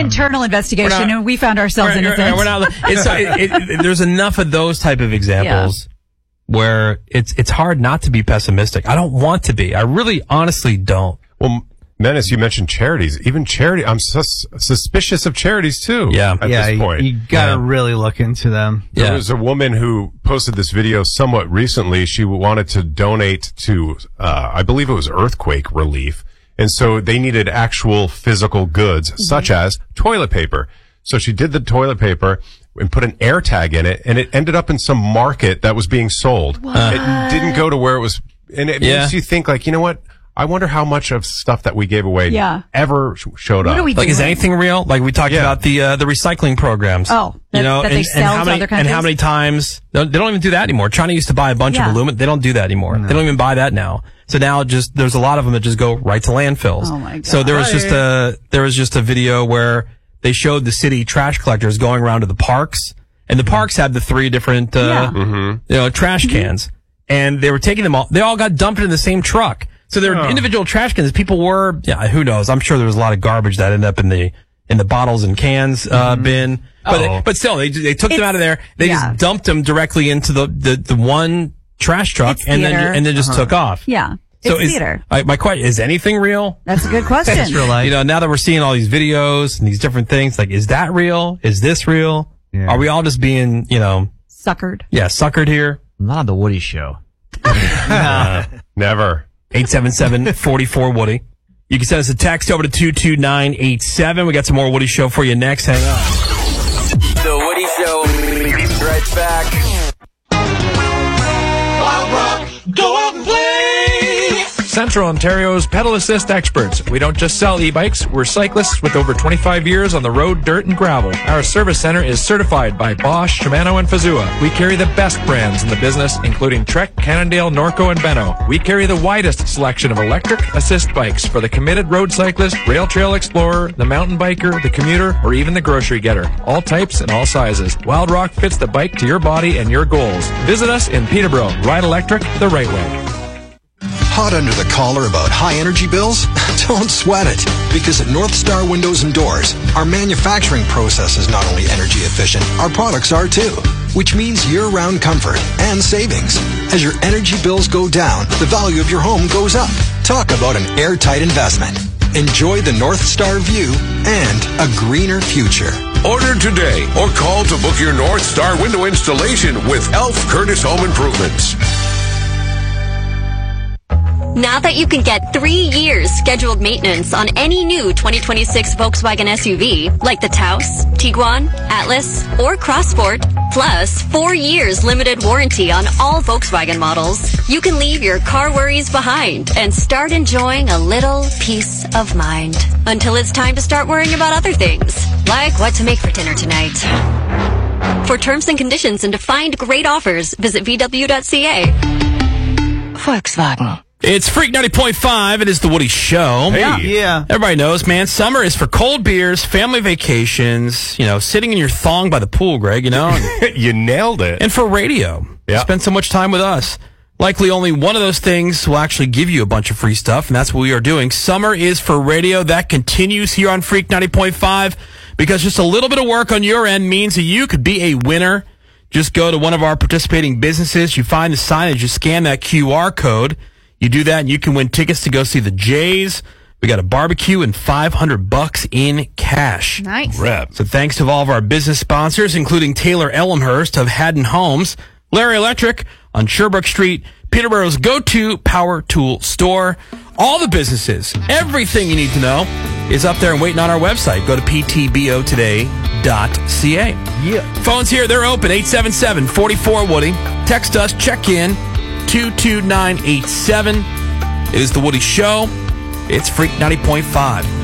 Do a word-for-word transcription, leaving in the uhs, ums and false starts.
internal investigation, not, and we found ourselves we're, innocent. We're not, it's, it, it, there's enough of those type of examples yeah. where it's it's hard not to be pessimistic. I don't want to be. I really, honestly don't. Well, Menace, you mentioned charities. Even charity, I'm sus- suspicious of charities too. Yeah, at yeah, this point, you, you gotta yeah. really look into them. There yeah. was a woman who posted this video somewhat recently. She wanted to donate to, uh, I believe it was earthquake relief, and so they needed actual physical goods, mm-hmm. such as toilet paper. So she did the toilet paper and put an air tag in it, and it ended up in some market that was being sold. What? It didn't go to where it was, and it yeah. makes you think, like, you know what? I wonder how much of stuff that we gave away yeah. ever sh- showed what up. Are we like, doing? Is anything real? Like we talked yeah. about the uh, the recycling programs. Oh, that, you know, that and, they sell and how to many other countries? and how many times they don't even do that anymore. China used to buy a bunch yeah. of aluminum. They don't do that anymore. No. They don't even buy that now. So now just there's a lot of them that just go right to landfills. Oh my God. So there was just a there was just a video where they showed the city trash collectors going around to the parks, and the parks had the three different uh, yeah. mm-hmm. you know trash cans, mm-hmm. and they were taking them all. They all got dumped in the same truck. So there were oh. individual trash cans. People were, yeah, who knows? I'm sure there was a lot of garbage that ended up in the in the bottles and cans uh, mm-hmm. bin. But oh. but still, they they took it's, them out of there. They yeah. just dumped them directly into the the, the one trash truck, It's and theater. then and then just uh-huh. took off. Yeah, so it's is, theater. I, my question is: anything real? That's a good question. It's real life. You know, now that we're seeing all these videos and these different things, like, is that real? Is this real? Yeah. Are we all just being, you know, Suckered. yeah, suckered here? Not on the Woody Show. uh, Never. eight seven seven, four four, Woody. You can send us a text over to two two nine eight seven. We got some more Woody Show for you next. Hang on. The Woody Show. Be right back. Wild Rock, go out and play! Central Ontario's pedal assist experts. We don't just sell e-bikes, we're cyclists with over twenty-five years on the road, dirt, and gravel. Our service center is certified by Bosch, Shimano, and Fazua. We carry the best brands in the business, including Trek, Cannondale, Norco, and Benno. We carry the widest selection of electric assist bikes for the committed road cyclist, rail trail explorer, the mountain biker, the commuter, or even the grocery getter. All types and all sizes. Wild Rock fits the bike to your body and your goals. Visit us in Peterborough. Ride electric the right way. Hot under the collar about high energy bills? Don't sweat it, because at North Star Windows and Doors, our manufacturing process is not only energy efficient, our products are too, which means year-round comfort and savings. As your energy bills go down, the value of your home goes up. Talk about an airtight investment. Enjoy the North Star view and a greener future. Order today or call to book your North Star window installation with Elf Curtis Home Improvements. Now that you can get three years scheduled maintenance on any new twenty twenty-six Volkswagen S U V, like the Taos, Tiguan, Atlas, or Crossport, plus four years limited warranty on all Volkswagen models, you can leave your car worries behind and start enjoying a little peace of mind. Until it's time to start worrying about other things, like what to make for dinner tonight. For terms and conditions and to find great offers, visit V W dot C A. Volkswagen. It's Freak ninety point five. It is the Woody Show. Hey. Yeah. yeah. Everybody knows, man, summer is for cold beers, family vacations, you know, sitting in your thong by the pool, Greg, you know. And, You nailed it. and for radio. Yeah. Spend so much time with us. Likely only one of those things will actually give you a bunch of free stuff, and that's what we are doing. Summer is for radio. That continues here on Freak ninety point five because just a little bit of work on your end means that you could be a winner. Just go to one of our participating businesses. You find the signage. You scan that Q R code. You do that, and you can win tickets to go see the Jays. We got a barbecue and five hundred bucks in cash. Nice. Rep. So thanks to all of our business sponsors, including Taylor Elmhurst of Haddon Homes, Larry Electric on Sherbrooke Street, Peterborough's go-to power tool store. All the businesses, everything you need to know is up there and waiting on our website. Go to P T B O today dot C A. Yeah. Phones here, they're open, eight seven seven, four four, Woody. Text us, check in, two two nine eight seven. It is the Woody Show. It's Freak ninety point five.